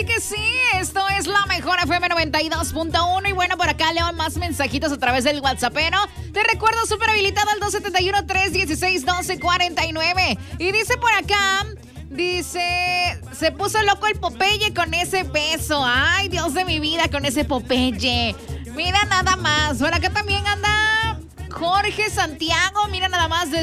que sí, esto es la mejor FM 92.1 y bueno, por acá leo más mensajitos a través del WhatsAppero. Te recuerdo súper habilitado al 271-316-1249. Y dice por acá, se puso loco el Popeye con ese beso. Ay, Dios de mi vida, con ese Popeye. Mira nada más, por acá también anda Jorge Santiago, mira nada más.